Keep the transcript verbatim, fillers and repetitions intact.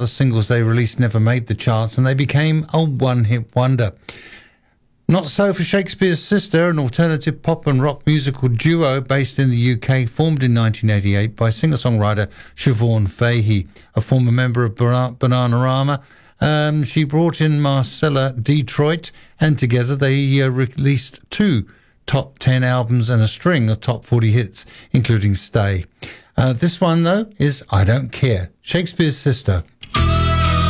other singles they released never made the charts, and they became a one-hit wonder. Not so for Shakespears Sister, an alternative pop and rock musical duo based in the U K, formed in nineteen eighty-eight by singer-songwriter Siobhan Fahey, a former member of Bananarama. Um, she brought in Marcella Detroit, and together they uh, released two top ten albums and a string of top forty hits, including Stay. Uh, this one, though, is I Don't Care, Shakespears Sister.